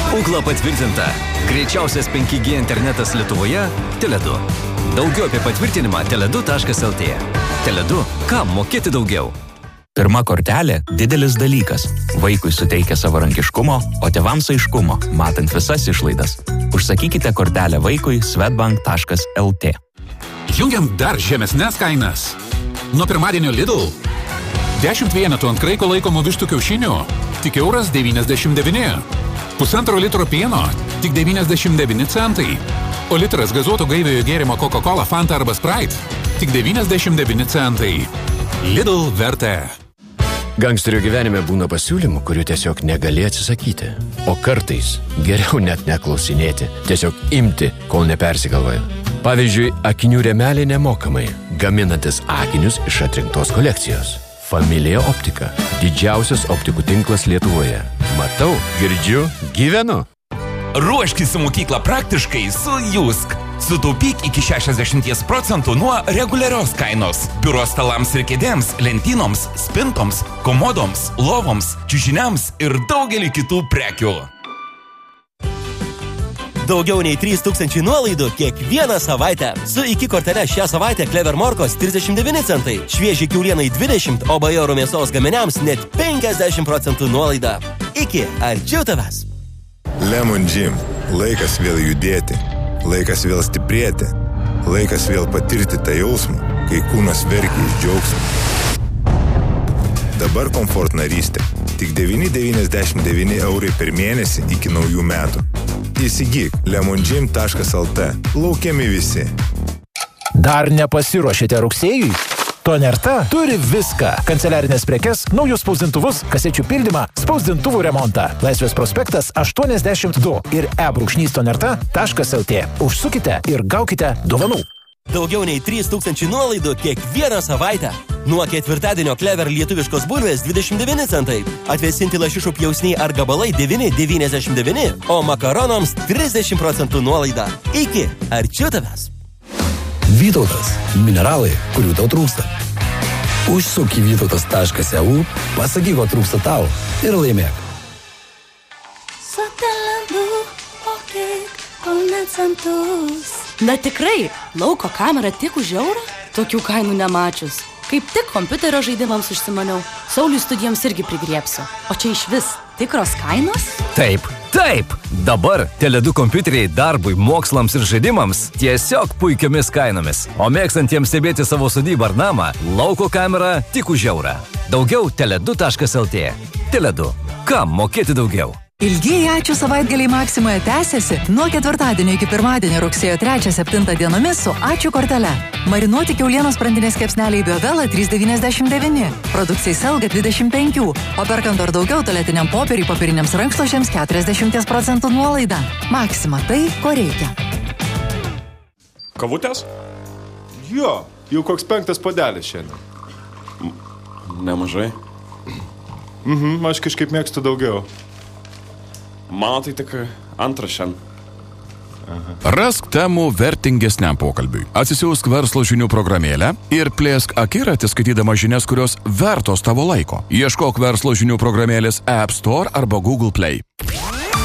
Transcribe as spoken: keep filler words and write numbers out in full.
Ukla patvirtinta. Greičiausias penki G internetas Lietuvoje – Tele du. Daugiau apie patvirtinimą tele du taškas el tė. Tele du. Kam mokėti daugiau? Pirma kortelė – didelis dalykas. Vaikui suteikia savarankiškumo, o tėvams aiškumo, matant visas išlaidas. Užsakykite kortelę vaikui swedbank taškas el tė. Jungiam dar žemesnes kainas. Nuo pirmadienio Lidl. dešimt vienetų ant kraiko laikomų vištų kiaušinių – tik euras devyniasdešimt devyni. Pusantro litro pieno – tik devyniasdešimt devyni centai. O litras gazuoto gaiviojo gėrimo Coca-Cola, Fanta arba Sprite – tik devyniasdešimt devyni centai. Lidl vertė. Gangsterio gyvenime būna pasiūlymų, kurių tiesiog negali atsisakyti. O kartais geriau net neklausinėti, tiesiog imti, kol nepersigalvoja. Pavyzdžiui, akinių rėmeliai nemokamai, gaminantis akinius iš atrinktos kolekcijos. Familija Optika. Didžiausias optikų tinklas Lietuvoje. Matau, girdžiu, gyvenu. Ruoškis į mokyklą praktiškai su Jusk. Sutaupyk iki šešiasdešimt procentų nuo reguliarios kainos. Biuro stalams ir kėdėms, lentynoms, spintoms, komodoms, lovoms, čiužiniams ir daugelį kitų prekių. Daugiau nei trys tūkstančiai nuolaidų kiekvieną savaitę. Su iki kortele šią savaitę Clever morkos trisdešimt devyni centai, švieži kiaulienai dvidešimt, o bajorų mėsos gaminiams net penkiasdešimt procentų nuolaida. Iki, arčiau tavęs. Lemon Gym. Laikas vėl judėti. Laikas vėl stiprėti. Laikas vėl patirti tą jausmą, kai kūnas verkia iš džiaugsmo. Dabar komfort narystė. Tik devyni devyniasdešimt devyni eurai per mėnesį iki naujų metų. Įsigyk lemon gym taškas el tė. Laukiami visi. Dar nepasiruošėte rugsėjui? Tonerta turi viską. Kanceliarinės prekes, naujus spausdintuvus, kasečių pildymą, spausdintuvų remontą. Laisvės prospektas aštuoniasdešimt du ir e-brūkšnys tonerta taškas el tė. Užsukite ir gaukite dovanų. Daugiau nei trys tūkstančiai nuolaidų kiekvieną savaitę. Nuo ketvirtadienio Clever lietuviškos bulvės dvidešimt devyni centai. Atvėsinti lašišų pjausniai ar gabalai devyni devyniasdešimt devyni, o makaronams trisdešimt procentų nuolaida. Iki, arčiau tavęs. Vytautas. Mineralai, kurių tau trūksta. Užsuk į vytautas taškas e u, pasakyk, ko trūksta tau ir laimėk. Na tikrai, lauko kamera tik už eurą? Tokių kainų nemačius. Kaip tik kompiuterio žaidimams užsimaniau. Sauliui studijoms irgi prigriepsiu. O čia iš vis tikros kainos? Taip, taip. Dabar Tele du kompiuteriai darbui, mokslams ir žaidimams tiesiog puikiomis kainomis. O mėgstantiems stebėti savo sodybą ar namą, lauko kamera tik už eurą. Daugiau tele du taškas el tė. Tele du. Kam mokėti daugiau? Ilgieji ačiū savaitgaliai Maksimoje tęsiasi nuo ketvirtadienio iki pirmadienio rugsėjo trečią septintą dienomis su ačiū kortele. Marinuoti kiaulienos sprandinės kepsneliai Biovela trys devyniasdešimt devyni, produkcijai Selga dvidešimt penki, o perkant ar daugiau tualetiniam popieriui, popieriniams rankšluosčiams keturiasdešimt procentų nuolaida. Maksima tai, ko reikia. Kavutės? Jo, jau koks penktas puodelis šiandien. Nemažai. Mhm, aš kažkaip mėgstu daugiau. Mano tai tik antras šiandien. Rask temų vertingesniam pokalbiui. Atsisiųsk verslo žinių programėlę ir plėsk akiratį skaitydama žinias, kurios vertos tavo laiko. Ieškok verslo žinių programėlės App Store arba Google Play.